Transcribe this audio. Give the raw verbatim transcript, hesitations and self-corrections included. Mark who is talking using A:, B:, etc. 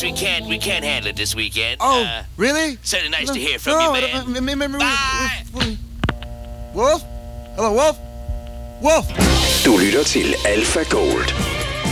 A: we can't we can't handle it this weekend.
B: Oh,
A: uh,
B: really?
A: Certainly nice
B: no,
A: to hear from
B: no,
A: you, man.
B: No,
A: Bye!
B: Wolf? Hello, Wolf? Wolf?
C: Du lytter til Alpha Gold.